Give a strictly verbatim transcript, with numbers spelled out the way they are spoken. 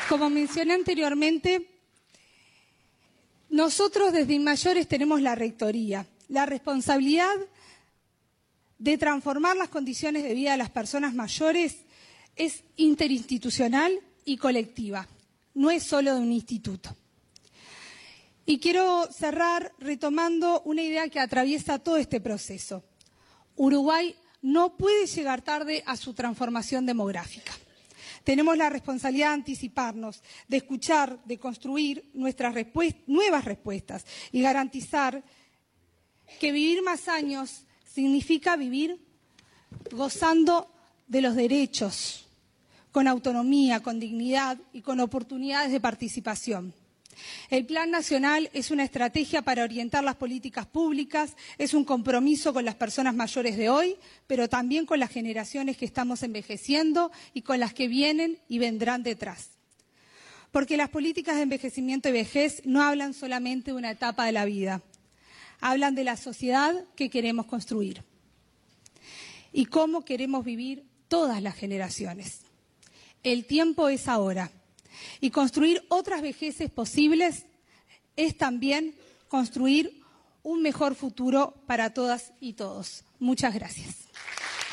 Como mencioné anteriormente, nosotros desde Inmayores tenemos la rectoría, la responsabilidad de transformar las condiciones de vida de las personas mayores es interinstitucional y colectiva, no es solo de un instituto. Y quiero cerrar retomando una idea que atraviesa todo este proceso. Uruguay no puede llegar tarde a su transformación demográfica. Tenemos la responsabilidad de anticiparnos, de escuchar, de construir nuestras respuestas, nuevas respuestas y garantizar que vivir más años significa vivir gozando de los derechos, con autonomía, con dignidad y con oportunidades de participación. El Plan Nacional es una estrategia para orientar las políticas públicas, es un compromiso con las personas mayores de hoy, pero también con las generaciones que estamos envejeciendo y con las que vienen y vendrán detrás. Porque las políticas de envejecimiento y vejez no hablan solamente de una etapa de la vida, hablan de la sociedad que queremos construir y cómo queremos vivir todas las generaciones. El tiempo es ahora. Y construir otras vejeces posibles es también construir un mejor futuro para todas y todos. Muchas gracias.